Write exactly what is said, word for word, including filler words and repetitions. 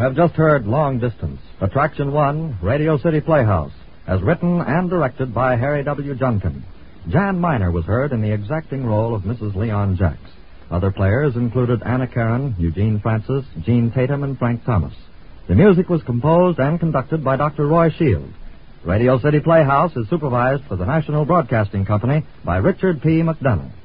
have just heard Long Distance, Attraction One, Radio City Playhouse, as written and directed by Harry W. Junkin. Jan Miner was heard in the exacting role of Missus Leon Jacks. Other players included Anna Karen, Eugene Francis, Gene Tatum, and Frank Thomas. The music was composed and conducted by Doctor Roy Shield. Radio City Playhouse is supervised for the National Broadcasting Company by Richard P. McDonough.